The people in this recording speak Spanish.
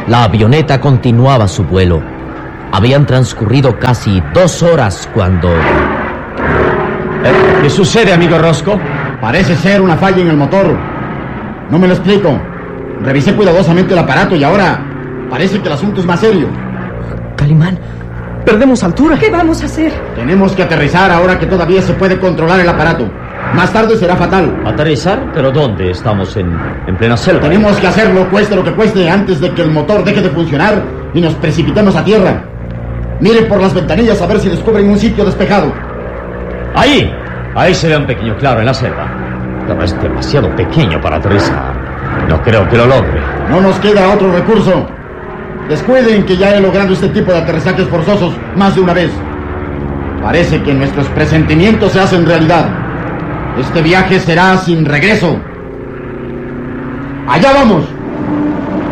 La avioneta continuaba su vuelo. Habían transcurrido casi 2 horas cuando... ¿Qué sucede, amigo Roscoe? Parece ser una falla en el motor. No me lo explico. Revisé cuidadosamente el aparato y ahora parece que el asunto es más serio. Calimán, perdemos altura. ¿Qué vamos a hacer? Tenemos que aterrizar ahora que todavía se puede controlar el aparato. Más tarde será fatal. ¿Aterrizar? ¿Pero dónde? Estamos en plena selva. Tenemos que hacerlo, cueste lo que cueste, antes de que el motor deje de funcionar y nos precipitemos a tierra. Miren por las ventanillas a ver si descubren un sitio despejado. ¡Ahí! Ahí se ve un pequeño claro en la selva. Pero es demasiado pequeño para aterrizar. No creo que lo logre. No nos queda otro recurso. Descuiden que ya he logrado este tipo de aterrizajes forzosos más de una vez. Parece que nuestros presentimientos se hacen realidad. Este viaje será sin regreso. ¡Allá vamos!